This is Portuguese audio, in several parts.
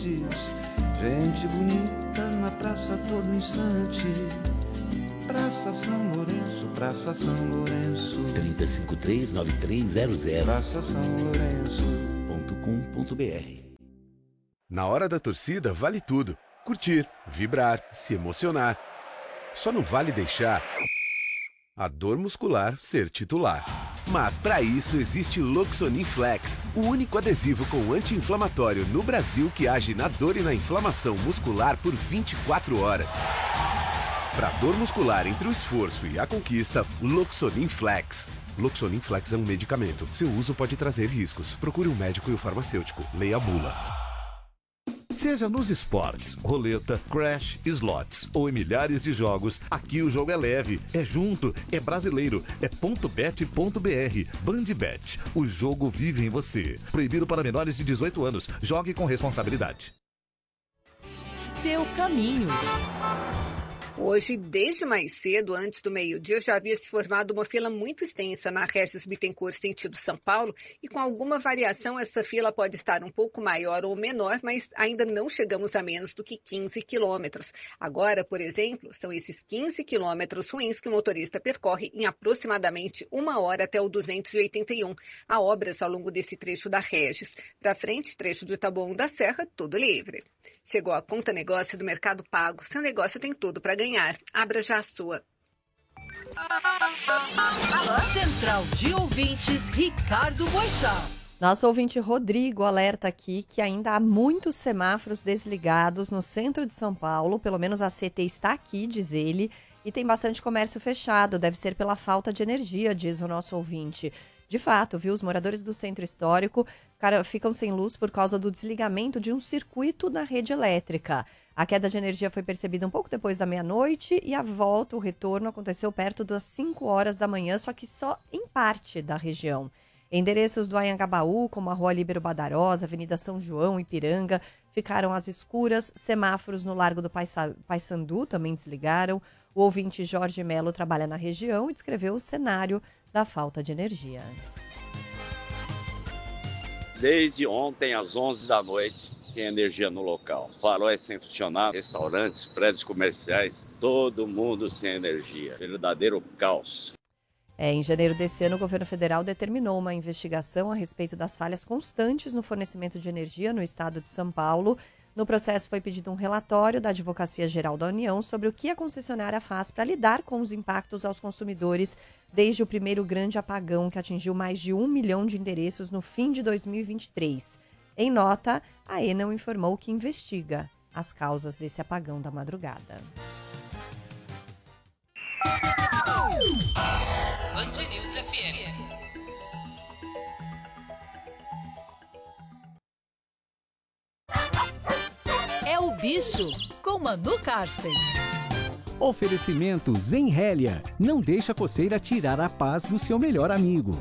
Gente bonita na praça a todo instante. Praça São Lourenço, Praça São Lourenço. 3053-9300. Praça São Lourenço.com.br. Na hora da torcida vale tudo. Curtir, vibrar, se emocionar. Só não vale deixar a dor muscular ser titular. Mas para isso existe Loxonin Flex, o único adesivo com anti-inflamatório no Brasil que age na dor e na inflamação muscular por 24 horas. Para dor muscular entre o esforço e a conquista, Loxonin Flex. Loxonin Flex é um medicamento. Seu uso pode trazer riscos. Procure um médico e o farmacêutico. Leia a bula. Seja nos esportes, roleta, crash, slots ou em milhares de jogos, aqui o jogo é leve, é junto, é brasileiro, é .bet.br. Bandbet, o jogo vive em você. Proibido para menores de 18 anos. Jogue com responsabilidade. Seu caminho. Hoje, desde mais cedo, antes do meio-dia, já havia se formado uma fila muito extensa na Regis Bittencourt, sentido São Paulo, e com alguma variação essa fila pode estar um pouco maior ou menor, mas ainda não chegamos a menos do que 15 quilômetros. Agora, por exemplo, são esses 15 quilômetros ruins que o motorista percorre em aproximadamente 1 hora até o 281. Há obras ao longo desse trecho da Regis. Para frente, trecho do Taboão da Serra, tudo livre. Chegou a Conta Negócio do Mercado Pago. Seu negócio tem tudo para ganhar. Abra já a sua. Central de Ouvintes, Ricardo Boixá. Nosso ouvinte Rodrigo alerta aqui que ainda há muitos semáforos desligados no centro de São Paulo. Pelo menos a CT está aqui, diz ele. E tem bastante comércio fechado. Deve ser pela falta de energia, diz o nosso ouvinte. De fato, viu? Os moradores do centro histórico ficam sem luz por causa do desligamento de um circuito na rede elétrica. A queda de energia foi percebida um pouco depois da meia-noite e a volta, o retorno, aconteceu perto das 5 horas da manhã, só que só em parte da região. Endereços do Anhangabaú, como a Rua Líbero Badarosa, Avenida São João, Ipiranga, ficaram às escuras. Semáforos no Largo do Paissandu também desligaram. O ouvinte Jorge Melo trabalha na região e descreveu o cenário da falta de energia. Desde ontem às 11 da noite, sem energia no local. Faróis sem funcionar, restaurantes, prédios comerciais, todo mundo sem energia. Verdadeiro caos. Em janeiro desse ano, o governo federal determinou uma investigação a respeito das falhas constantes no fornecimento de energia no estado de São Paulo. No processo foi pedido um relatório da Advocacia Geral da União sobre o que a concessionária faz para lidar com os impactos aos consumidores desde o primeiro grande apagão que atingiu mais de 1 milhão de endereços no fim de 2023. Em nota, a Enel informou que investiga as causas desse apagão da madrugada. Band News FM. É o Bicho, com Manu Karsten. Oferecimento Zenrélia. Não deixa a coceira tirar a paz do seu melhor amigo.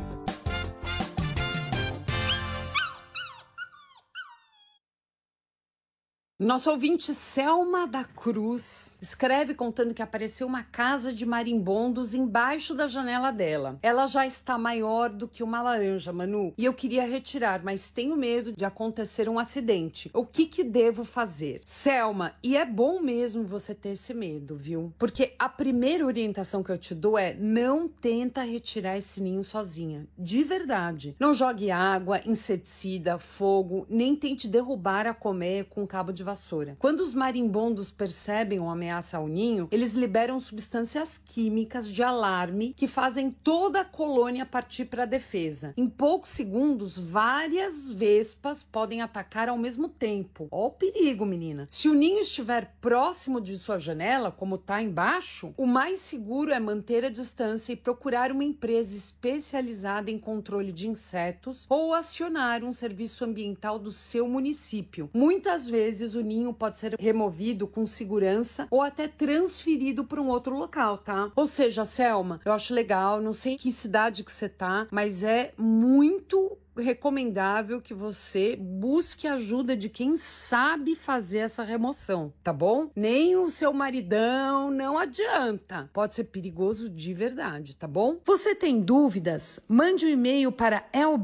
Nosso ouvinte Selma da Cruz escreve contando que apareceu uma casa de marimbondos embaixo da janela dela. Ela já está maior do que uma laranja, Manu, e eu queria retirar, mas tenho medo de acontecer um acidente. O que devo fazer? Selma, e é bom mesmo você ter esse medo, viu? Porque a primeira orientação que eu te dou é: não tenta retirar esse ninho sozinha. De verdade. Não jogue água, inseticida, fogo, nem tente derrubar a colmeia com cabo de vassoura. Quando os marimbondos percebem uma ameaça ao ninho, eles liberam substâncias químicas de alarme que fazem toda a colônia partir para a defesa. Em poucos segundos, várias vespas podem atacar ao mesmo tempo. Ó o perigo, menina. Se o ninho estiver próximo de sua janela, como tá embaixo, o mais seguro é manter a distância e procurar uma empresa especializada em controle de insetos ou acionar um serviço ambiental do seu município. Muitas vezes o ninho pode ser removido com segurança ou até transferido para um outro local, tá? Ou seja, Selma, eu acho legal, não sei em que cidade que você tá, mas é muito recomendável que você busque ajuda de quem sabe fazer essa remoção, tá bom? Nem o seu maridão, não adianta. Pode ser perigoso de verdade, tá bom? Você tem dúvidas? Mande um e-mail para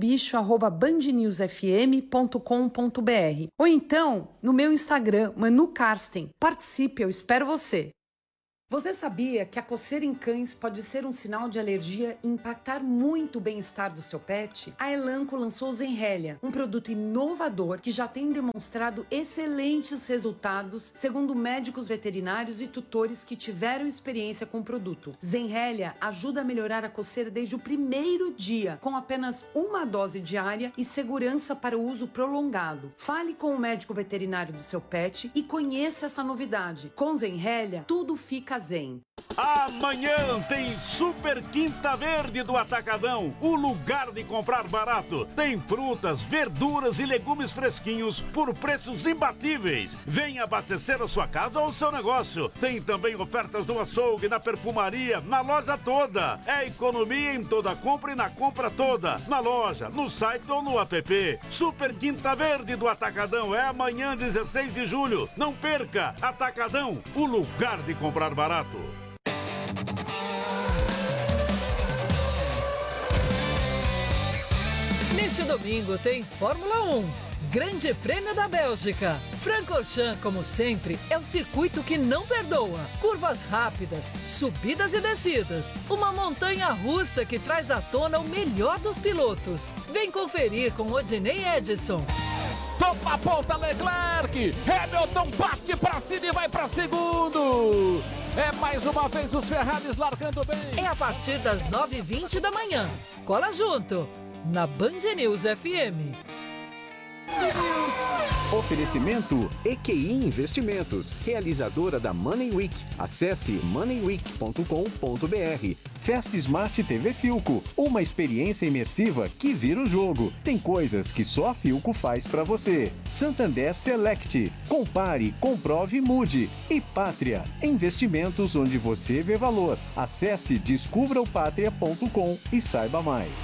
elbicho@bandnewsfm.com.br ou então no meu Instagram, Manu Karsten. Participe, eu espero você. Você sabia que a coceira em cães pode ser um sinal de alergia e impactar muito o bem-estar do seu pet? A Elanco lançou o Zenrelia, um produto inovador que já tem demonstrado excelentes resultados, segundo médicos veterinários e tutores que tiveram experiência com o produto. Zenrelia ajuda a melhorar a coceira desde o primeiro dia, com apenas uma dose diária e segurança para o uso prolongado. Fale com o médico veterinário do seu pet e conheça essa novidade. Com Zenrelia, tudo fica zen. Amanhã tem Super Quinta Verde do Atacadão, o lugar de comprar barato. Tem frutas, verduras e legumes fresquinhos por preços imbatíveis. Venha abastecer a sua casa ou o seu negócio. Tem também ofertas no açougue, na perfumaria, na loja toda. É economia em toda compra e na compra toda. Na loja, no site ou no app. Super Quinta Verde do Atacadão é amanhã, 16 de julho. Não perca! Atacadão, o lugar de comprar barato. Neste domingo tem Fórmula 1, Grande Prêmio da Bélgica. Francorchamps, como sempre, é o circuito que não perdoa. Curvas rápidas, subidas e descidas. Uma montanha russa que traz à tona o melhor dos pilotos. Vem conferir com Odinei Edson. Toma a ponta Leclerc, Hamilton bate pra cima e vai pra segundo. É mais uma vez os Ferraris largando bem. É a partir das 9h20 da manhã. Cola junto, na Band News FM. Oferecimento EQI Investimentos, realizadora da Money Week. Acesse moneyweek.com.br. Fast Smart TV Philco, uma experiência imersiva que vira o jogo. Tem coisas que só a Philco faz pra você. Santander Select, compare, comprove e mude. E Pátria, investimentos onde você vê valor. Acesse descubraopatria.com e saiba mais.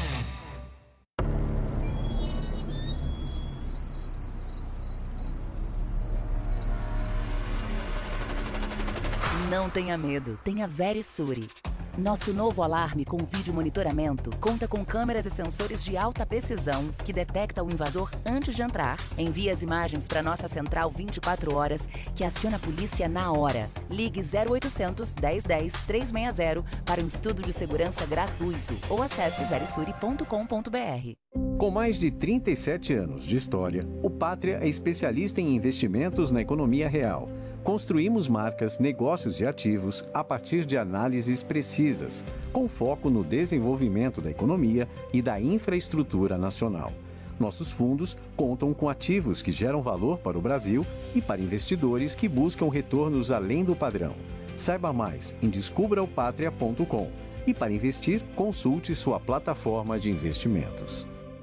Não tenha medo, tenha Verisure. Nosso novo alarme com vídeo monitoramento conta com câmeras e sensores de alta precisão que detecta o invasor antes de entrar, envia as imagens para nossa central 24 horas que aciona a polícia na hora. Ligue 0800 1010 360 para um estudo de segurança gratuito ou acesse verisure.com.br. Com mais de 37 anos de história, o Pátria é especialista em investimentos na economia real. Construímos marcas, negócios e ativos a partir de análises precisas, com foco no desenvolvimento da economia e da infraestrutura nacional. Nossos fundos contam com ativos que geram valor para o Brasil e para investidores que buscam retornos além do padrão. Saiba mais em descubraopatria.com e para investir, consulte sua plataforma de investimentos.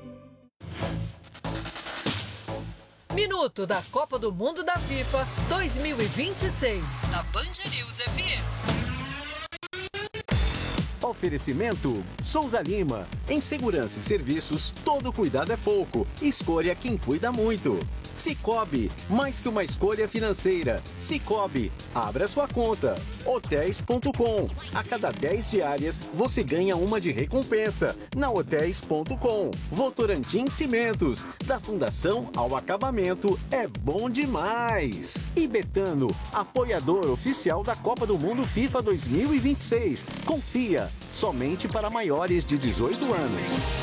Minuto da Copa do Mundo da FIFA 2026, na Band News FM. Oferecimento Souza Lima. Em segurança e serviços, todo cuidado é pouco. Escolha quem cuida muito. Cicobi, mais que uma escolha financeira. Cicobi, abra sua conta. Hotéis.com. A cada 10 diárias, você ganha uma de recompensa. Na Hotéis.com. Votorantim Cimentos. Da fundação ao acabamento, é bom demais. E Betano, apoiador oficial da Copa do Mundo FIFA 2026. Confia, somente para maiores de 18 anos.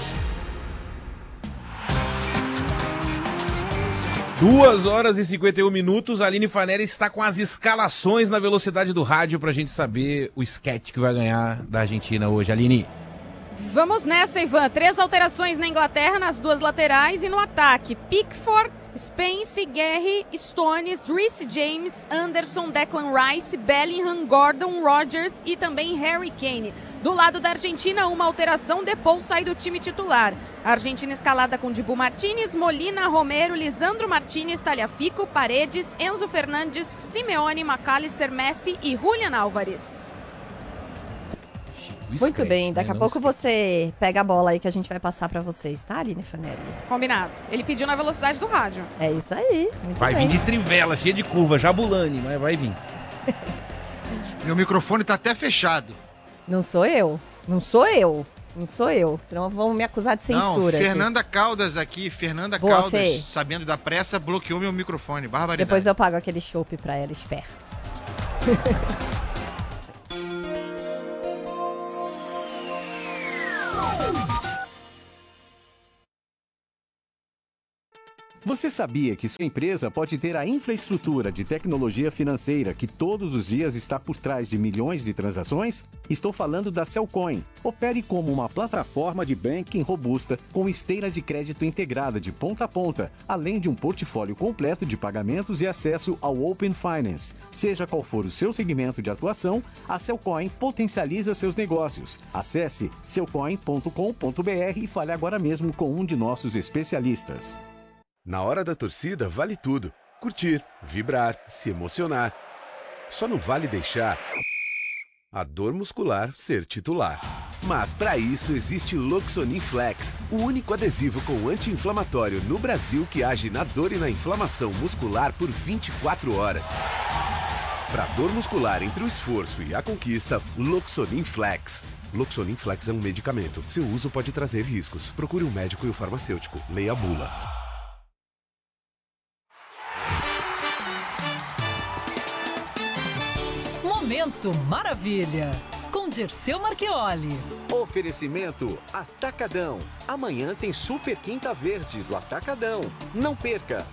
2h51. A Aline Faneri está com as escalações na velocidade do rádio pra gente saber o sketch que vai ganhar da Argentina hoje. Aline. Vamos nessa, Ivan. 3 alterações na Inglaterra, nas 2 laterais e no ataque. Pickford, Spence, Guerri, Stones, Reece James, Anderson, Declan Rice, Bellingham, Gordon, Rodgers e também Harry Kane. Do lado da Argentina, uma alteração, Depou sai do time titular. A Argentina escalada com Dibu Martínez, Molina, Romero, Lisandro Martínez, Tagliafico, Paredes, Enzo Fernandes, Simeone, McAllister, Messi e Julián Álvares. Muito bem, daqui a pouco você pega a bola aí que a gente vai passar pra vocês, tá, Aline Fanelli? Combinado. Ele pediu na velocidade do rádio. É isso aí, muito Vai bem. vir de trivela, cheia de curva, Jabulani, mas vai vir. Meu microfone tá até fechado. Não sou eu, não sou eu. Não sou eu, senão vão me acusar de censura. Não, Fernanda Caldas aqui, Fernanda Boa, Caldas, Fê. sabendo da pressa, bloqueou meu microfone, barbaridade. Depois eu pago aquele chopp pra ela, esperto. Você sabia que sua empresa pode ter a infraestrutura de tecnologia financeira que todos os dias está por trás de milhões de transações? Estou falando da Cellcoin. Opere como uma plataforma de banking robusta com esteira de crédito integrada de ponta a ponta, além de um portfólio completo de pagamentos e acesso ao Open Finance. Seja qual for o seu segmento de atuação, a Cellcoin potencializa seus negócios. Acesse cellcoin.com.br e fale agora mesmo com um de nossos especialistas. Na hora da torcida, vale tudo. Curtir, vibrar, se emocionar. Só não vale deixar a dor muscular ser titular. Mas para isso existe Loxonin Flex, o único adesivo com anti-inflamatório no Brasil que age na dor e na inflamação muscular por 24 horas. Para dor muscular entre o esforço e a conquista, Loxonin Flex. Loxonin Flex é um medicamento. Seu uso pode trazer riscos. Procure um médico e um farmacêutico. Leia a bula. Momento Maravilha, com Dirceu Marchioli. Oferecimento Atacadão. Amanhã tem Super Quinta Verde do Atacadão. Não perca!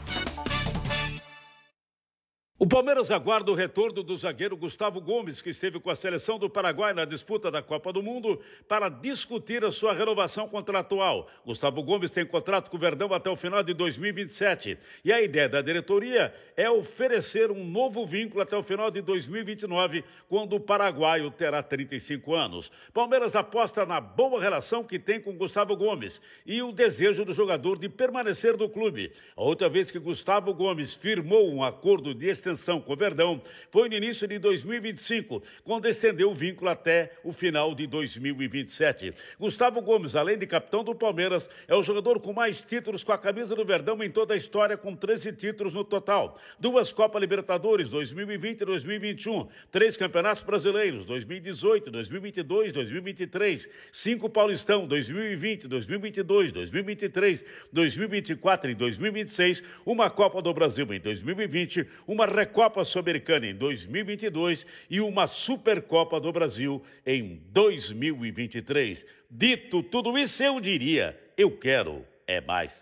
O Palmeiras aguarda o retorno do zagueiro Gustavo Gomes, que esteve com a seleção do Paraguai na disputa da Copa do Mundo, para discutir a sua renovação contratual. Gustavo Gomes tem contrato com o Verdão até o final de 2027. E a ideia da diretoria é oferecer um novo vínculo até o final de 2029, quando o paraguaio terá 35 anos. Palmeiras aposta na boa relação que tem com Gustavo Gomes e o desejo do jogador de permanecer no clube. A outra vez que Gustavo Gomes firmou um acordo de extensão com o Verdão foi no início de 2025, quando estendeu o vínculo até o final de 2027. Gustavo Gomes, além de capitão do Palmeiras, é o jogador com mais títulos com a camisa do Verdão em toda a história, com 13 títulos no total. 2 Copa Libertadores, 2020 e 2021, 3 Campeonatos Brasileiros, 2018, 2022, 2023, 5 Paulistão, 2020, 2022, 2023, 2024 e 2026, uma Copa do Brasil em 2020, uma Recopa Sul-Americana em 2022 e uma Supercopa do Brasil em 2023. Dito tudo isso, eu diria, eu quero é mais.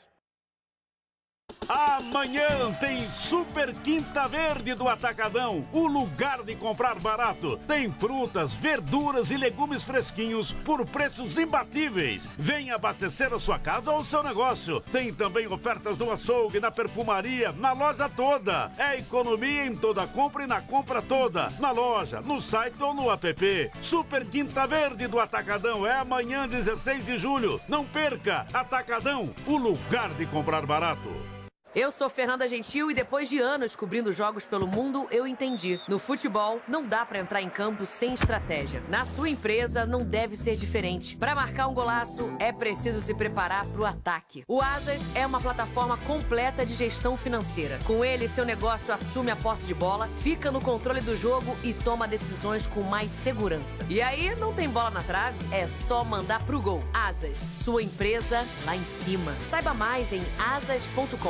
Amanhã tem Super Quinta Verde do Atacadão, o lugar de comprar barato. Tem frutas, verduras e legumes fresquinhos por preços imbatíveis. Venha abastecer a sua casa ou o seu negócio. Tem também ofertas no açougue, na perfumaria, na loja toda. É economia em toda compra e na compra toda. Na loja, no site ou no app. Super Quinta Verde do Atacadão é amanhã, 16 de julho. Não perca! Atacadão, o lugar de comprar barato. Eu sou Fernanda Gentil e depois de anos cobrindo jogos pelo mundo, eu entendi. No futebol, não dá pra entrar em campo sem estratégia. Na sua empresa, não deve ser diferente. Pra marcar um golaço, é preciso se preparar pro ataque. O Asas é uma plataforma completa de gestão financeira. Com ele, seu negócio assume a posse de bola, fica no controle do jogo e toma decisões com mais segurança. E aí, não tem bola na trave? É só mandar pro gol. Asas, sua empresa lá em cima. Saiba mais em asas.com.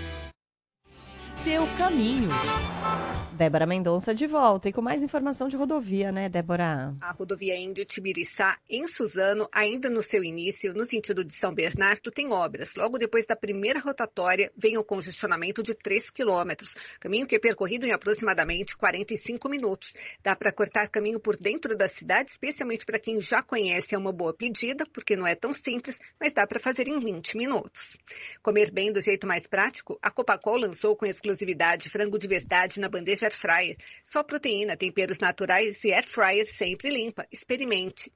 Seu caminho. Débora Mendonça de volta e com mais informação de rodovia, né, Débora? A rodovia Índio-Tibiriçá, em Suzano, ainda no seu início, no sentido de São Bernardo, tem obras. Logo depois da primeira rotatória, vem o congestionamento de 3 quilômetros. Caminho que é percorrido em aproximadamente 45 minutos. Dá para cortar caminho por dentro da cidade, especialmente para quem já conhece, é uma boa pedida, porque não é tão simples, mas dá para fazer em 20 minutos. Comer bem do jeito mais prático, a Copacol lançou com exclusividade frango de verdade na bandeja Air Fryer. Só proteína, temperos naturais e Air Fryer sempre limpa. Experimente.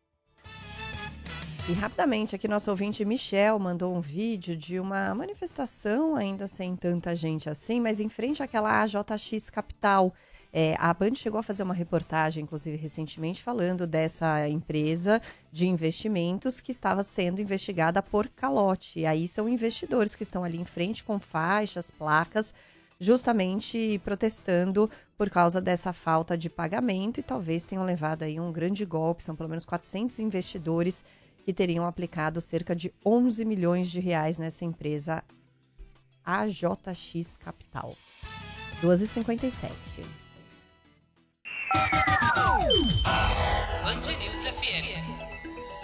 E rapidamente, aqui nosso ouvinte Michel mandou um vídeo de uma manifestação, ainda sem tanta gente assim, mas em frente àquela AJX Capital. A Band chegou a fazer uma reportagem, inclusive recentemente, falando dessa empresa de investimentos que estava sendo investigada por calote. E aí são investidores que estão ali em frente com faixas, placas, justamente protestando por causa dessa falta de pagamento e talvez tenham levado aí um grande golpe. São pelo menos 400 investidores que teriam aplicado cerca de 11 milhões de reais nessa empresa AJX Capital. 2h57. Band News FM.